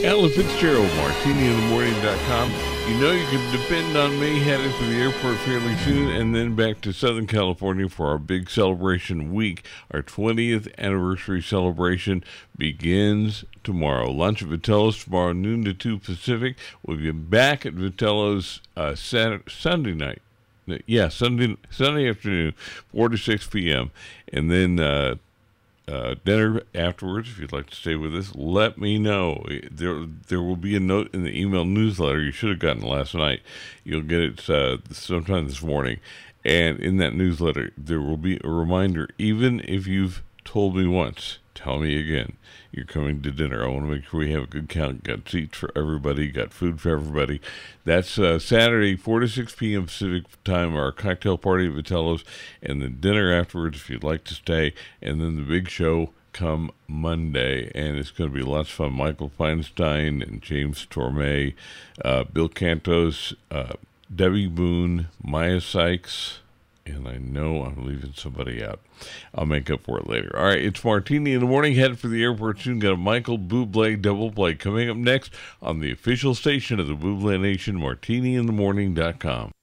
Alan Fitzgerald, MartiniInTheMorning.com. You know you can depend on me headed for the airport fairly soon and then back to Southern California for our big celebration week. Our 20th anniversary celebration begins tomorrow. Lunch at Vitello's tomorrow, noon to 2 Pacific. We'll be back at Vitello's Sunday night. Yeah, Sunday afternoon, 4 to 6 p.m. And then dinner afterwards. If you'd like to stay with us, let me know. There will be a note in the email newsletter you should have gotten last night. You'll get it sometime this morning. And in that newsletter, there will be a reminder, even if you've told me once, tell me again. You're coming to dinner. I want to make sure we have a good count. Got seats for everybody. Got food for everybody. That's Saturday, 4 to 6 p.m. Pacific time, our cocktail party at Vitello's, and the dinner afterwards if you'd like to stay, and then the big show come Monday, and it's going to be lots of fun. Michael Feinstein and James Tormé, Bill Cantos, Debbie Boone, Maya Sykes, and I know I'm leaving somebody out. I'll make up for it later. All right, it's Martini in the Morning. Headed for the airport soon. Got a Michael Bublé double play coming up next on the official station of the Bublé Nation, MartiniInTheMorning.com.